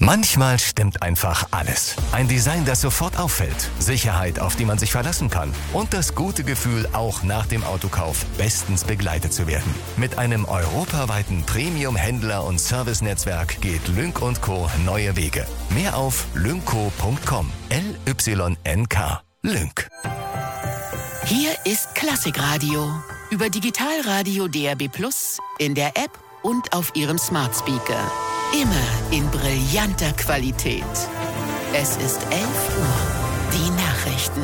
Manchmal stimmt einfach alles. Ein Design, das sofort auffällt. Sicherheit, auf die man sich verlassen kann. Und das gute Gefühl, auch nach dem Autokauf bestens begleitet zu werden. Mit einem europaweiten Premium-Händler- und Servicenetzwerk geht Lynk & Co. neue Wege. Mehr auf lynco.com. LYNK. Lynk. Hier ist Klassikradio. Über Digitalradio DAB+, in der App und auf Ihrem Smart Speaker. Immer in brillanter Qualität. Es ist 11 Uhr. Die Nachrichten.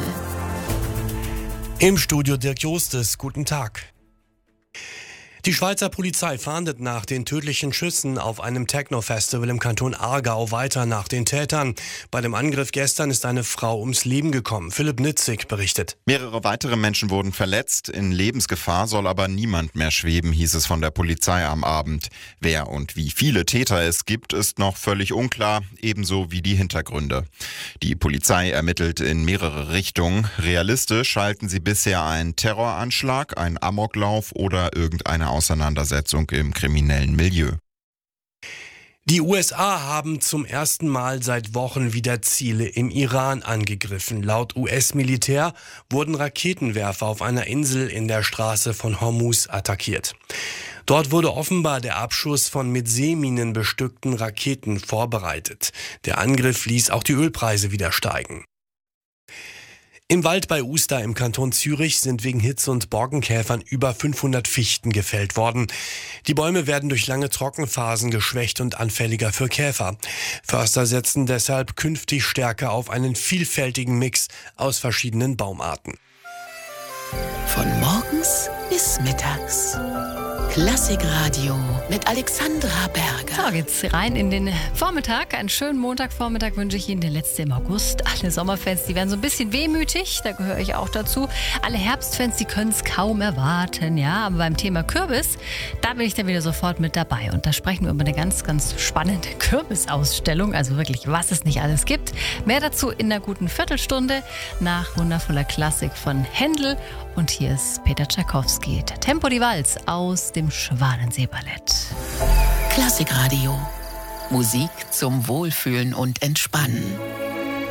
Im Studio Dirk Jostes. Guten Tag. Die Schweizer Polizei fahndet nach den tödlichen Schüssen auf einem Techno-Festival im Kanton Aargau weiter nach den Tätern. Bei dem Angriff gestern ist eine Frau ums Leben gekommen. Philipp Nitzig berichtet. Mehrere weitere Menschen wurden verletzt. In Lebensgefahr soll aber niemand mehr schweben, hieß es von der Polizei am Abend. Wer und wie viele Täter es gibt, ist noch völlig unklar, ebenso wie die Hintergründe. Die Polizei ermittelt in mehrere Richtungen. Realistisch halten sie bisher einen Terroranschlag, einen Amoklauf oder irgendeine Auseinandersetzung im kriminellen Milieu. Die USA haben zum ersten Mal seit Wochen wieder Ziele im Iran angegriffen. Laut US-Militär wurden Raketenwerfer auf einer Insel in der Straße von Hormuz attackiert. Dort wurde offenbar der Abschuss von mit Seeminen bestückten Raketen vorbereitet. Der Angriff ließ auch die Ölpreise wieder steigen. Im Wald bei Uster im Kanton Zürich sind wegen Hitze und Borkenkäfern über 500 Fichten gefällt worden. Die Bäume werden durch lange Trockenphasen geschwächt und anfälliger für Käfer. Förster setzen deshalb künftig stärker auf einen vielfältigen Mix aus verschiedenen Baumarten. Von morgens bis mittags. Klassikradio mit Alexandra Berger. So, geht's rein in den Vormittag. Einen schönen Montagvormittag wünsche ich Ihnen, der letzte im August. Alle Sommerfans, die werden so ein bisschen wehmütig, da gehöre ich auch dazu. Alle Herbstfans, die können es kaum erwarten, ja. Aber beim Thema Kürbis, da bin ich dann wieder sofort mit dabei. Und da sprechen wir über eine ganz, ganz spannende Kürbisausstellung. Also wirklich, was es nicht alles gibt. Mehr dazu in einer guten Viertelstunde nach wundervoller Klassik von Händel. Und hier ist Peter Tschaikowski, der Tempo di Walz aus dem Schwanensee-Ballett. Klassikradio. Musik zum Wohlfühlen und Entspannen.